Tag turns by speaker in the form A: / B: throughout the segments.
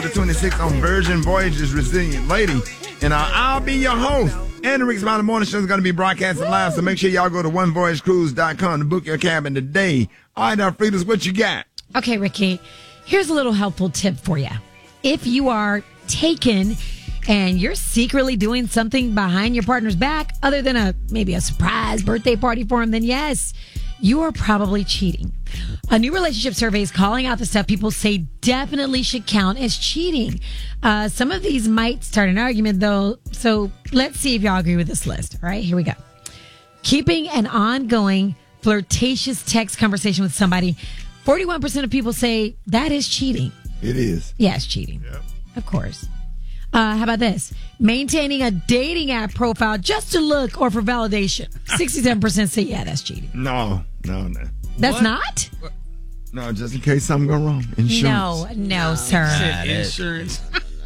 A: The 26th on Virgin Voyages Resilient Lady. And I'll be your host. And the Rick Smiley Morning Show is going to be broadcasted live, so make sure y'all go to onevoyagecruise.com to book your cabin today. All right, now, Fridas, what you got?
B: Okay, Ricky, here's a little helpful tip for you. If you are taken and you're secretly doing something behind your partner's back, other than maybe a surprise birthday party for him, then yes, you are probably cheating. A new relationship survey is calling out the stuff people say definitely should count as cheating. Some of these might start an argument, though, so let's see if y'all agree with this list. All right, here we go. Keeping an ongoing flirtatious text conversation with somebody, 41% of people say that is cheating.
A: It is.
B: Yeah, it's cheating.
C: Yep.
B: Of course. How about this? Maintaining a dating app profile just to look or for validation. 67% say, yeah, that's cheating.
A: No.
B: That's
C: What?
B: not?
A: No, just in case something go wrong. Insurance.
B: No, sir.
C: Insurance.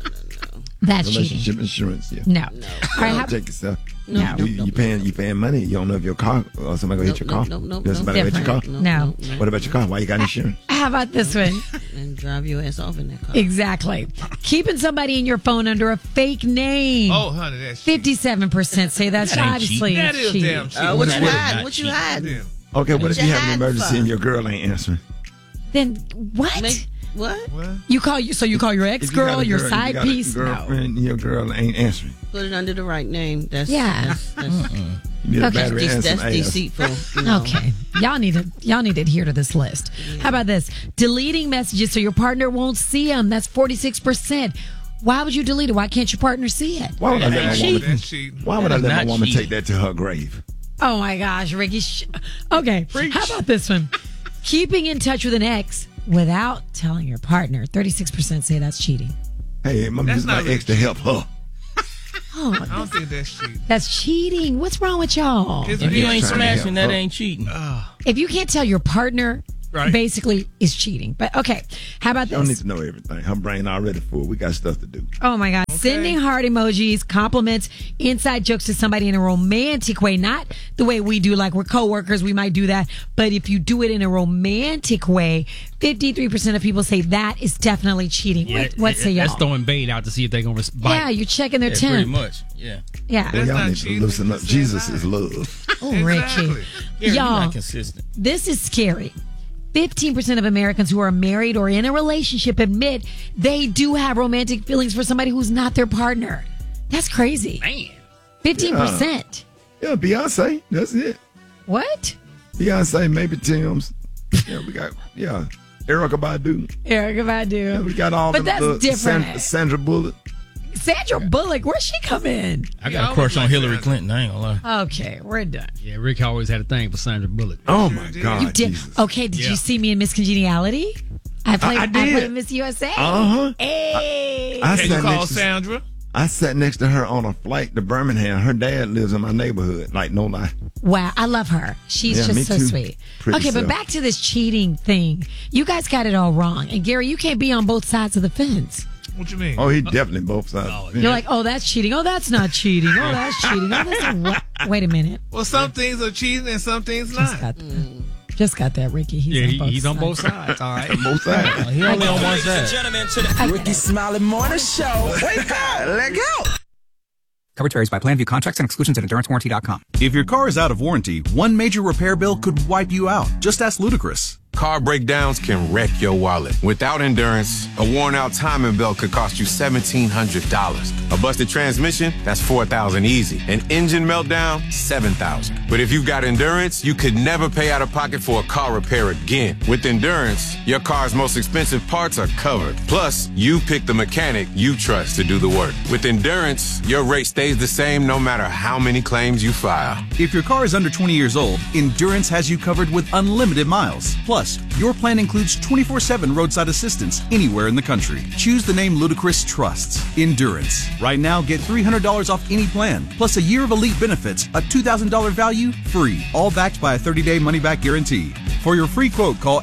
B: That's cheating.
A: Relationship insurance, yeah.
B: No. All right, how,
A: Take yourself.
B: No.
A: You paying money. You don't know if your car or somebody gonna hit your car. Does somebody hit your car?
B: No.
A: What about your car? Why you got insurance?
B: how about this one?
D: And drive your ass off in that car.
B: Exactly. Keeping somebody in your phone under a fake name.
C: Oh, honey, that's cheating.
B: 57% say that's
E: That ain't
B: obviously
C: That is
B: cheating.
C: damn cheating.
D: What
E: That
D: you
E: is
D: hiding?
E: not
D: What you
E: cheating.
D: hiding?
C: Yeah.
A: Okay, what if you have an
D: hiding
A: emergency
D: for?
A: and your girl ain't answering?
B: Then what?
D: What?
C: What?
B: You call your
A: If you got
B: ex-girl,
A: a
B: your
A: girl,
B: side
A: you got a
B: piece? No.
A: girlfriend, and your girl ain't answering.
D: Put it under the right name. That's
B: Yeah.
D: That's
A: You need a
B: Okay.
A: battery and some
D: that's
A: ass.
D: deceitful. You know.
B: Okay. Y'all need to adhere to this list. How about this? Deleting messages so your partner won't see them. That's 46%. Why would you delete it? Why can't your partner see it?
A: Why would I let my woman?
C: That's cheating.
A: Why would I let my
E: Not
A: woman
E: cheating.
A: take that to her grave?
B: Oh my gosh, Ricky. Okay. How about this one? Keeping in touch with an ex without telling your partner. 36% say that's cheating.
A: Hey, I'm
C: That's
A: using my
C: not
A: ex to help her.
B: Oh,
C: I don't think that's cheating.
B: that's cheating. What's wrong with y'all?
C: It's
E: If you ain't
A: trying to
E: smashing,
A: help
E: that
A: her.
E: ain't cheating.
B: If you can't tell your partner,
C: Right.
B: basically, is cheating. But okay, how about
A: She don't need
B: this?
A: to know everything. Her brain already full. We got stuff to do.
B: Oh my God. Sending heart emojis, compliments, inside jokes to somebody in a romantic way. Not the way we do, like we're coworkers, we might do that. But if you do it in a romantic way, 53% of people say that is definitely cheating. What say y'all?
F: That's throwing bait out to see if they're going to bite.
B: Yeah, you're checking their
E: Yeah, pretty
B: temp.
E: much. Yeah.
B: Yeah.
A: Well,
C: That's
A: y'all
C: not
A: need to
C: cheating.
A: loosen up.
C: It's
A: Jesus
C: not.
A: is love.
B: Oh, Ricky.
C: Exactly.
E: You're
B: Y'all,
E: not consistent.
B: this is scary. 15% of Americans who are married or in a relationship admit they do have romantic feelings for somebody who's not their partner. That's crazy.
F: Man.
B: 15%.
A: Yeah, Beyonce. That's it.
B: What?
A: Beyonce, maybe Tim's. Yeah, we got, Erykah Badu.
B: Erica Badu.
A: We got all
B: But
A: the
B: that's different.
A: Sandra Bullock.
B: Sandra Bullock, where'd she come in?
E: I
C: Yeah,
E: got
C: I
E: a crush
C: was
E: on
C: like
E: Hillary
C: that.
E: Clinton. I ain't gonna lie.
B: Okay, we're done.
F: Yeah, Rick always had a thing for Sandra Bullock.
A: Oh, my
C: did.
A: God.
B: You did.
A: Jesus.
B: Okay, did
F: Yeah.
B: you see me in Miss Congeniality? I
A: I did.
B: played Miss USA.
A: Uh-huh.
B: Hey.
A: I
C: Can you
A: sat
C: call
A: next to
C: Sandra?
A: I sat next to her on a flight to Birmingham. Her dad lives in my neighborhood. Like, no lie.
B: Wow, I love her. She's
A: Yeah, me
B: just so
A: too.
B: sweet.
A: Pretty
B: Okay, but
A: self.
B: back to this cheating thing. You guys got it all wrong. And Gary, you can't be on both sides of the fence.
C: What you mean?
A: Oh, he definitely both sides.
B: You're like, oh, that's cheating. Oh, that's not cheating. Oh, that's cheating. Oh, that's not. Wait a minute.
C: Well, some things are cheating and some things
B: Just got that, Ricky.
F: He's on both sides. All right.
A: Both sides.
E: He only on one side.
G: Ricky Smiley Morning Show. Wake up, let go.
H: Coverage varies by plan. View contracts and exclusions at EnduranceWarranty.com.
I: If your car is out of warranty, one major repair bill could wipe you out. Just ask Ludacris.
J: Car breakdowns can wreck your wallet. Without Endurance, a worn-out timing belt could cost you $1,700. A busted transmission, that's $4,000 easy. An engine meltdown, $7,000. But if you've got Endurance, you could never pay out of pocket for a car repair again. With Endurance, your car's most expensive parts are covered. Plus, you pick the mechanic you trust to do the work. With Endurance, your rate stays the same no matter how many claims you file.
I: If your car is under 20 years old, Endurance has you covered with unlimited miles. Plus, your plan includes 24/7 roadside assistance anywhere in the country. Choose the name Ludacris trusts. Endurance. Right now, get $300 off any plan, plus a year of elite benefits, a $2,000 value, free. All backed by a 30-day money-back guarantee. For your free quote, call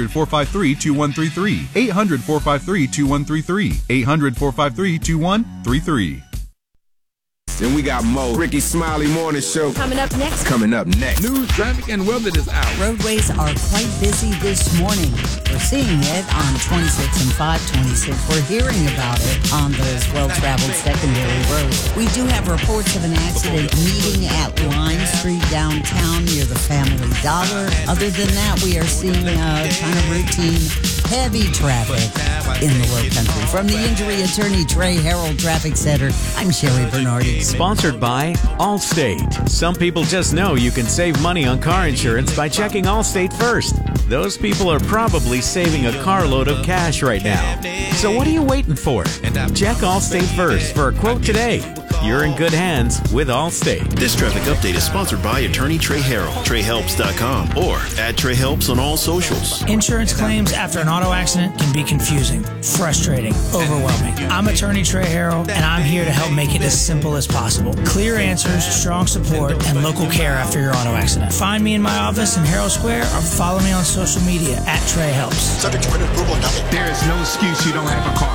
I: 800-453-2133. 800-453-2133. 800-453-2133.
J: And we got more Ricky Smiley Morning Show
K: Coming up next.
A: News, traffic, and weather is out.
L: Roadways are quite busy this morning. We're seeing it on 26 and 526. We're hearing about it on those well-traveled secondary roads. We do have reports of an accident meeting at Lime Street downtown near the Family Dollar. Other than that, we are seeing kind of routine heavy traffic in the Low Country. From the injury attorney Trey Harold Traffic Center, I'm Sherry Bernardi.
M: Sponsored by Allstate. Some people just know you can save money on car insurance by checking Allstate first. Those people are probably saving a carload of cash right now. So what are you waiting for? Check Allstate first for a quote today. You're in good hands with Allstate.
N: This traffic update is sponsored by attorney Trey Harold, TreyHelps.com, or at Trey Helps on all socials.
O: Insurance claims after an auto accident can be confusing, frustrating, overwhelming. I'm attorney Trey Harold, and I'm here to help make it as simple as possible. Clear answers, strong support, and local care after your auto accident. Find me in my office in Herald Square or follow me on social media at Trey Helps.
P: Subject to written approval and nothing.
Q: There is no excuse you don't have a car.